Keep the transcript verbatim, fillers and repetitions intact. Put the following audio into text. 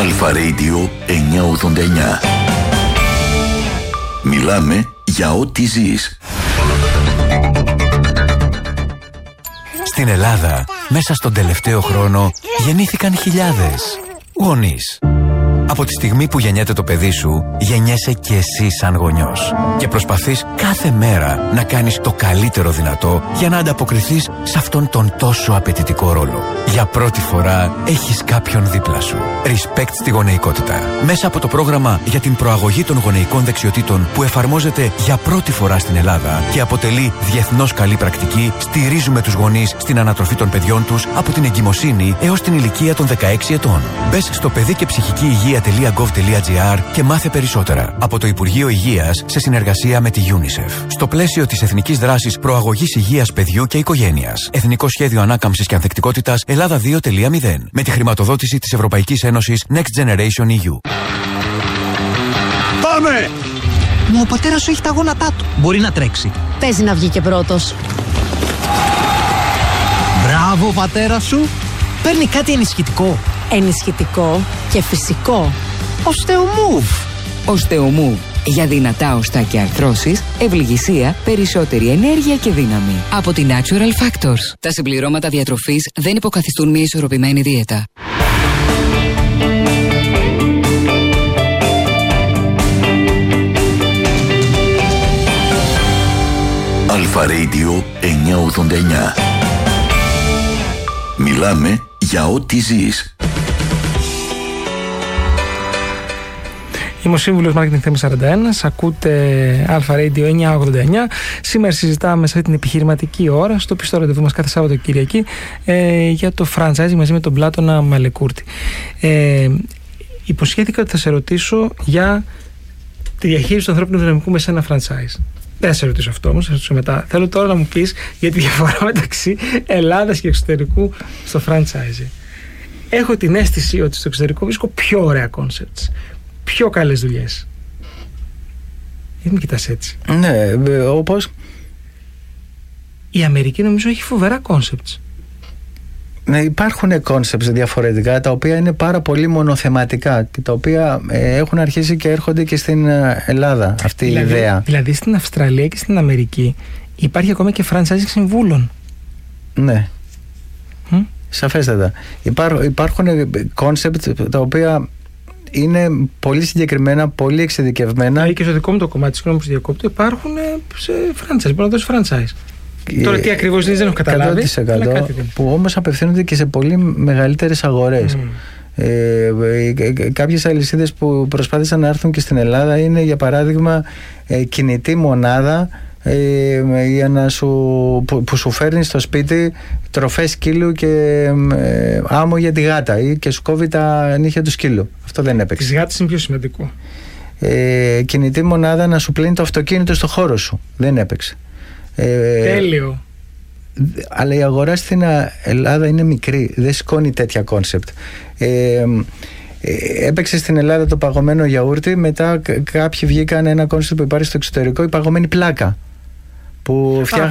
Αλφα Radio εννιακόσια ογδόντα εννιά. Μιλάμε για ό,τι ζεις. Στην Ελλάδα, μέσα στον τελευταίο χρόνο, γεννήθηκαν χιλιάδες γονείς. Από τη στιγμή που γεννιέται το παιδί σου, γεννιέσαι και εσύ σαν γονιός. Και προσπαθείς κάθε μέρα να κάνεις το καλύτερο δυνατό για να ανταποκριθείς σε αυτόν τον τόσο απαιτητικό ρόλο. Για πρώτη φορά έχεις κάποιον δίπλα σου. Respect στη γονεϊκότητα. Μέσα από το πρόγραμμα για την προαγωγή των γονεϊκών δεξιοτήτων που εφαρμόζεται για πρώτη φορά στην Ελλάδα και αποτελεί διεθνώς καλή πρακτική, στηρίζουμε τους γονείς στην ανατροφή των παιδιών τους από την εγκυμοσύνη έως την ηλικία των δεκαέξι ετών. Μπες στο παιδί και ψυχική υγεία τελεία γκοβ τελεία τζι άρ και μάθε περισσότερα από το Υπουργείο Υγείας σε συνεργασία με τη UNICEF. Στο πλαίσιο της Εθνικής Δράσης Προαγωγής Υγείας Παιδιού και Οικογένειας. Εθνικό Σχέδιο Ανάκαμψης και Ανθεκτικότητας Ελλάδα δύο τελεία μηδέν. Με τη χρηματοδότηση της Ευρωπαϊκής Ένωσης Next Generation ι γιου. Πάμε! Μα ο πατέρας σου έχει τα γόνατά του. Μπορεί να τρέξει. Παίζει να βγει και πρώτος. Μπράβο, ο πατέρας σου. Παίρνει κάτι ενισχυτικό. Ενισχυτικό και φυσικό. Οστεομούβ. Οστεομούβ. Για δυνατά οστά και αρθρώσεις, ευληγησία, περισσότερη ενέργεια και δύναμη. Από τη Natural Factors. Τα συμπληρώματα διατροφής δεν υποκαθιστούν μια ισορροπημένη δίαιτα. Αλφα Radio εννιακόσια ογδόντα εννιά. Μιλάμε για ό,τι ζεις. Είμαι ο σύμβουλος Marketing Θέμης σαράντα ένα. Ακούτε Αλφα Radio εννιακόσια ογδόντα εννιά. Σήμερα συζητάμε σε αυτή την επιχειρηματική ώρα, στο πιστό ραντεβού μας κάθε Σάββατο Κυριακή, ε, για το franchising μαζί με τον Πλάτωνα Μαλεκούρτη. Ε, υποσχέθηκα ότι θα σε ρωτήσω για τη διαχείριση του ανθρώπινου δυναμικού μέσα σε ένα franchise. Δεν θα σε ρωτήσω αυτό όμως, θα σε ρωτήσω μετά. Θέλω τώρα να μου πεις για τη διαφορά μεταξύ Ελλάδας και εξωτερικού στο franchising. Έχω την αίσθηση ότι στο εξωτερικό βρίσκω πιο ωραία concepts, πιο καλές δουλειές. Γιατί με κοιτάς έτσι? Ναι, όπως η Αμερική νομίζω έχει φοβερά concepts. Ναι, υπάρχουν concepts διαφορετικά τα οποία είναι πάρα πολύ μονοθεματικά και τα οποία ε, έχουν αρχίσει και έρχονται και στην Ελλάδα αυτή δηλαδή, η ιδέα. Δηλαδή στην Αυστραλία και στην Αμερική υπάρχει ακόμα και franchising συμβούλων. Ναι. Mm? Σαφέστατα. Υπάρχ, υπάρχουν concepts τα οποία είναι πολύ συγκεκριμένα, πολύ εξειδικευμένα. Δηλαδή και στο δικό μου το κομμάτι, συγγνώμη που διακόπτω, υπάρχουν σε franchise. Μπορεί να δώσει franchise. Τώρα τι ακριβώς δεν έχω καταλάβει. εκατό τοις εκατό που όμως απευθύνονται και σε πολύ μεγαλύτερες αγορές. Mm. Ε, κάποιες αλυσίδες που προσπάθησαν να έρθουν και στην Ελλάδα είναι, για παράδειγμα, ε, κινητή μονάδα ε, για να σου, που, που σου φέρνει στο σπίτι τροφές σκύλου και ε, άμμο για τη γάτα ή και σου κόβει τα νύχια του σκύλου. Αυτό δεν έπαιξε. Τις γάτες είναι πιο σημαντικό. Ε, κινητή μονάδα να σου πλύνει το αυτοκίνητο στο χώρο σου. Δεν έπαιξε. Ε, Τέλειο. Αλλά η αγορά στην Ελλάδα είναι μικρή, δεν σηκώνει τέτοια κόνσεπτ. Ε, ε, έπαιξε στην Ελλάδα το παγωμένο γιαούρτι, μετά κάποιοι βγήκαν ένα κόνσεπτ που υπάρχει στο εξωτερικό, η παγωμένη πλάκα, που φτιάχνει